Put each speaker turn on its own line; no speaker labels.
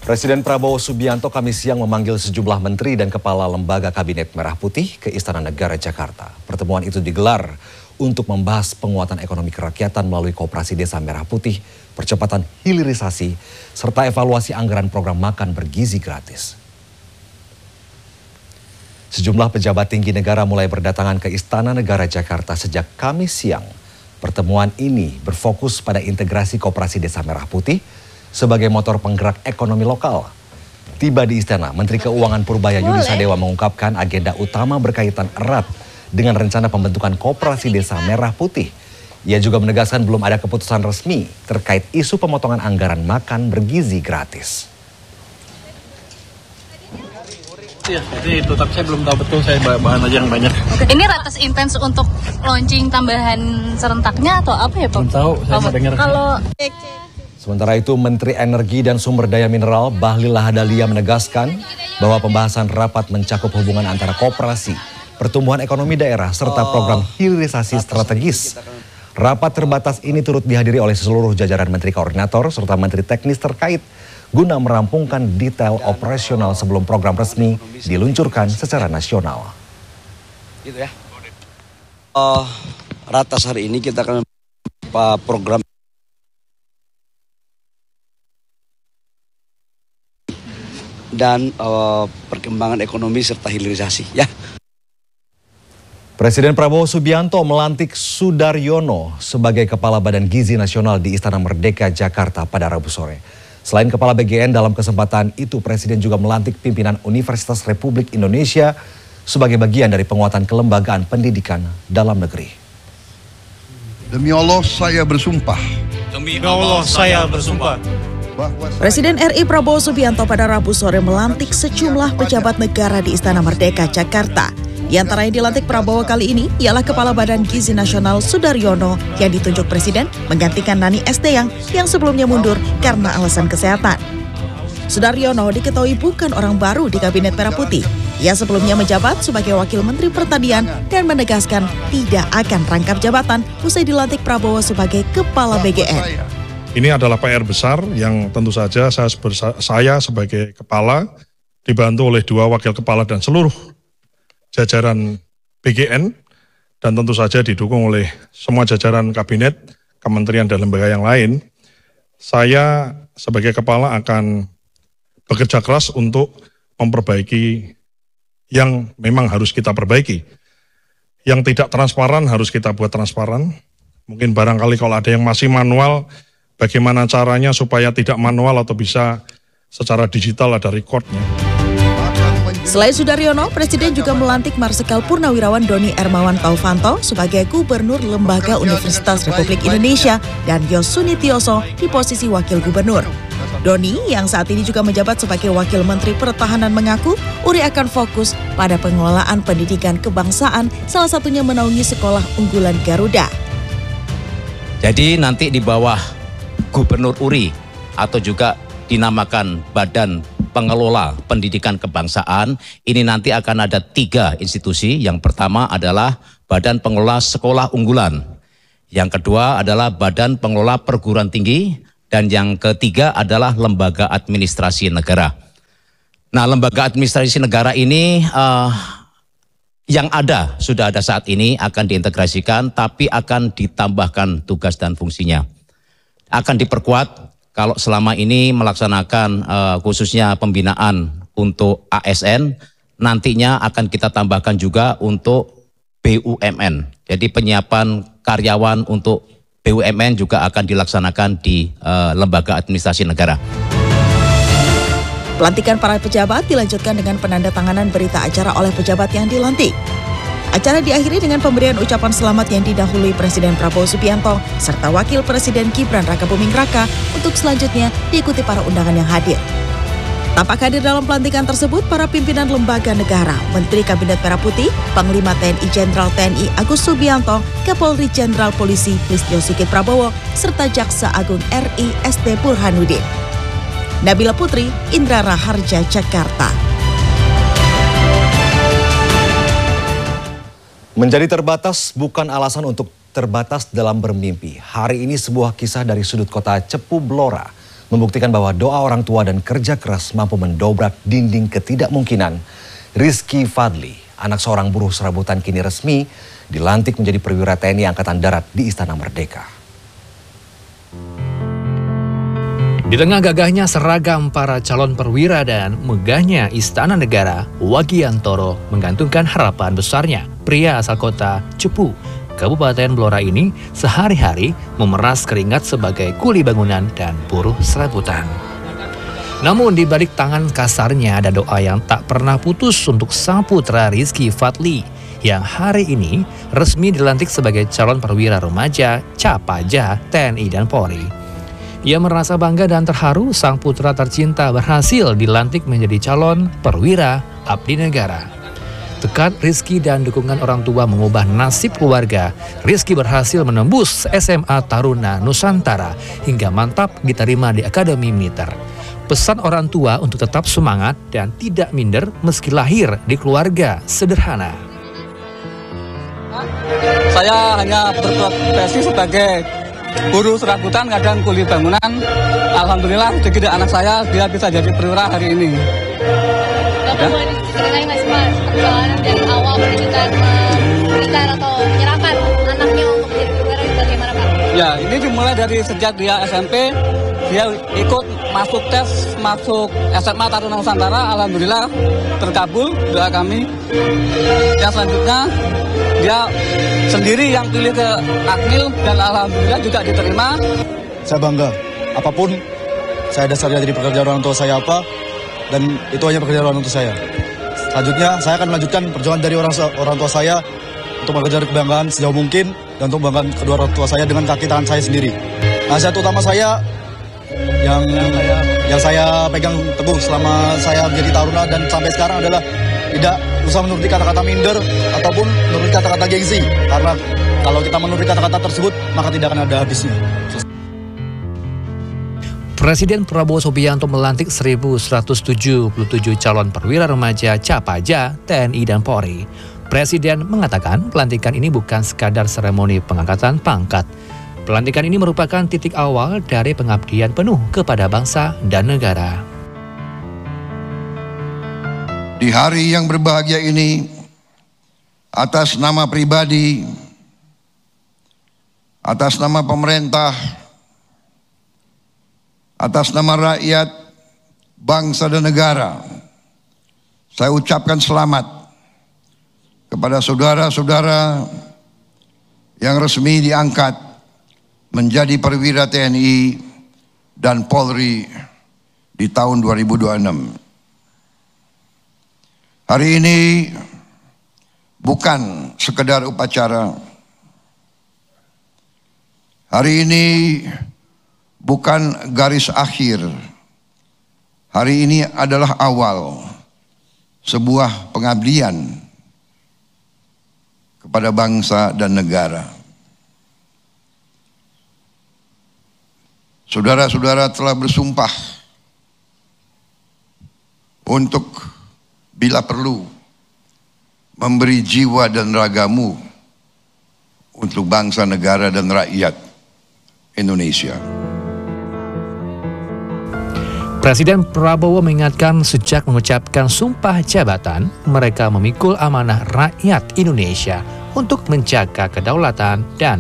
Presiden Prabowo Subianto Kamis siang memanggil sejumlah menteri dan kepala lembaga Kabinet Merah Putih ke Istana Negara Jakarta. Pertemuan itu digelar untuk membahas penguatan ekonomi kerakyatan melalui Koperasi Desa Merah Putih, percepatan hilirisasi, serta evaluasi anggaran program makan bergizi gratis. Sejumlah pejabat tinggi negara mulai berdatangan ke Istana Negara Jakarta sejak Kamis siang. Pertemuan ini berfokus pada integrasi Koperasi Desa Merah Putih sebagai motor penggerak ekonomi lokal. Tiba di Istana, Menteri Keuangan Purbaya Yudi Sadewa mengungkapkan agenda utama berkaitan erat dengan rencana pembentukan Koperasi Desa Merah Putih. Ia juga menegaskan belum ada keputusan resmi terkait isu pemotongan anggaran makan bergizi gratis.
Ya, jadi itu, tapi saya belum tahu betul, saya bahan aja yang banyak.
Oke. Ini ratas intens untuk launching tambahan serentaknya atau apa ya Pak?
Belum tahu, saya mau dengar.
Kalau
Sementara itu, Menteri Energi dan Sumber Daya Mineral Bahlil Lahadalia menegaskan bahwa pembahasan rapat mencakup hubungan antara koperasi, pertumbuhan ekonomi daerah, serta program hilirisasi strategis. Rapat terbatas ini turut dihadiri oleh seluruh jajaran Menteri Koordinator serta Menteri Teknis terkait guna merampungkan detail operasional sebelum program resmi diluncurkan secara nasional.
Gitu ya. Ratas hari ini kita akan program dan perkembangan ekonomi serta hilirisasi ya.
Presiden Prabowo Subianto melantik Sudaryono sebagai Kepala Badan Gizi Nasional di Istana Merdeka Jakarta pada Rabu sore. Selain Kepala BGN, dalam kesempatan itu Presiden juga melantik pimpinan Universitas Republik Indonesia sebagai bagian dari penguatan kelembagaan pendidikan dalam negeri.
Demi Allah saya bersumpah.
Demi Allah saya bersumpah.
Presiden RI Prabowo Subianto pada Rabu sore melantik sejumlah pejabat negara di Istana Merdeka Jakarta. Di antara yang dilantik Prabowo kali ini ialah Kepala Badan Gizi Nasional Sudaryono yang ditunjuk Presiden menggantikan Nani Esteyang yang sebelumnya mundur karena alasan kesehatan. Sudaryono diketahui bukan orang baru di Kabinet Merah Putih. Ia sebelumnya menjabat sebagai Wakil Menteri Pertanian dan menegaskan tidak akan rangkap jabatan usai dilantik Prabowo sebagai Kepala BGN.
Ini adalah PR besar yang tentu saja saya sebagai kepala dibantu oleh 2 wakil kepala dan seluruh jajaran BGN dan tentu saja didukung oleh semua jajaran kabinet, kementerian dan lembaga yang lain. Saya sebagai kepala akan bekerja keras untuk memperbaiki yang memang harus kita perbaiki. Yang tidak transparan harus kita buat transparan. Mungkin barangkali kalau ada yang masih manual, bagaimana caranya supaya tidak manual atau bisa secara digital ada recordnya.
Selain Sudaryono, Presiden juga melantik Marsikal Purnawirawan Doni Ermawan Taufanto sebagai Gubernur Lembaga Universitas Republik Indonesia dan Yos Sunitioso di posisi Wakil Gubernur. Doni yang saat ini juga menjabat sebagai Wakil Menteri Pertahanan mengaku Uri akan fokus pada pengelolaan pendidikan kebangsaan, salah satunya menaungi sekolah unggulan Garuda.
Jadi nanti di bawah Gubernur Uri atau juga dinamakan Badan Pengelola Pendidikan Kebangsaan, ini nanti akan ada 3 institusi. Yang pertama adalah Badan Pengelola Sekolah Unggulan, yang kedua adalah Badan Pengelola Perguruan Tinggi, dan yang ketiga adalah Lembaga Administrasi Negara. Nah, Lembaga Administrasi Negara ini yang sudah ada saat ini akan diintegrasikan, tapi akan ditambahkan tugas dan fungsinya. Akan diperkuat kalau selama ini melaksanakan khususnya pembinaan untuk ASN, nantinya akan kita tambahkan juga untuk BUMN. Jadi penyiapan karyawan untuk BUMN juga akan dilaksanakan di Lembaga Administrasi Negara.
Pelantikan para pejabat dilanjutkan dengan penandatanganan berita acara oleh pejabat yang dilantik. Acara diakhiri dengan pemberian ucapan selamat yang didahului Presiden Prabowo Subianto serta Wakil Presiden Gibran Rakabuming Raka untuk selanjutnya diikuti para undangan yang hadir. Tampak hadir dalam pelantikan tersebut para pimpinan lembaga negara, Menteri Kabinet Merah Putih, Panglima TNI Jenderal TNI Agus Subianto, Kapolri Jenderal Polisi Listio Sigit Prabowo, serta Jaksa Agung RI ST Burhanuddin. Nabila Putri, Indra Raharja, Jakarta.
Menjadi terbatas bukan alasan untuk terbatas dalam bermimpi. Hari ini sebuah kisah dari sudut kota Cepu Blora membuktikan bahwa doa orang tua dan kerja keras mampu mendobrak dinding ketidakmungkinan. Rizky Fadli, anak seorang buruh serabutan, kini resmi dilantik menjadi perwira TNI Angkatan Darat di Istana Merdeka.
Di tengah gagahnya seragam para calon perwira dan megahnya Istana Negara, Wagiantoro menggantungkan harapan besarnya. Pria asal kota Cepu, Kabupaten Blora ini sehari-hari memeras keringat sebagai kuli bangunan dan buruh serabutan. Namun di balik tangan kasarnya ada doa yang tak pernah putus untuk sang putra Rizky Fadli yang hari ini resmi dilantik sebagai calon perwira remaja Capaja TNI dan Polri. Ia merasa bangga dan terharu sang putra tercinta berhasil dilantik menjadi calon perwira abdi negara. Tekad Rizky dan dukungan orang tua mengubah nasib keluarga. Rizky berhasil menembus SMA Taruna Nusantara hingga mantap diterima di Akademi Militer. Pesan orang tua untuk tetap semangat dan tidak minder meski lahir di keluarga sederhana.
Saya hanya berprofesi sebagai buruh serabutan, kadang kuli bangunan. Alhamdulillah rezeki anak saya, dia bisa jadi perwira hari ini.
Bapak boleh ceritain nggak sih Pak, perjalanan dari awal pendidikan militer atau menyerahkan anaknya untuk jadi perwira itu bagaimana Pak?
Ya, ini dimulai dari sejak dia SMP, dia ikut masuk tes, masuk SMA Taruna Nusantara. Alhamdulillah terkabul doa kami. Yang selanjutnya dia sendiri yang pilih ke Akmil dan alhamdulillah juga diterima.
Saya bangga, apapun saya dasarnya jadi pekerjaan orang tua saya apa, dan itu hanya pekerjaan orang tua saya. Selanjutnya saya akan melanjutkan perjuangan dari orang tua saya untuk mengejar kebanggaan sejauh mungkin dan untuk membanggakan kedua orang tua saya dengan kaki tangan saya sendiri. Nasihat utama saya yang saya pegang teguh selama saya menjadi taruna dan sampai sekarang adalah tidak usah menuruti kata-kata minder ataupun menuruti kata-kata gengsi, karena kalau kita menuruti kata-kata tersebut maka tidak akan ada habisnya.
Presiden Prabowo Subianto melantik 1.177 calon perwira remaja Capaja TNI dan Polri. Presiden mengatakan pelantikan ini bukan sekadar seremoni pengangkatan pangkat. Pelantikan ini merupakan titik awal dari pengabdian penuh kepada bangsa dan negara.
Di hari yang berbahagia ini, atas nama pribadi, atas nama pemerintah, atas nama rakyat, bangsa dan negara, saya ucapkan selamat kepada saudara-saudara yang resmi diangkat menjadi perwira TNI dan Polri di tahun 2026. Hari ini bukan sekedar upacara. Hari ini bukan garis akhir. Hari ini adalah awal sebuah pengabdian kepada bangsa dan negara. Saudara-saudara telah bersumpah untuk bila perlu memberi jiwa dan ragamu untuk bangsa, negara, dan rakyat Indonesia.
Presiden Prabowo mengingatkan sejak mengucapkan sumpah jabatan, mereka memikul amanah rakyat Indonesia untuk menjaga kedaulatan dan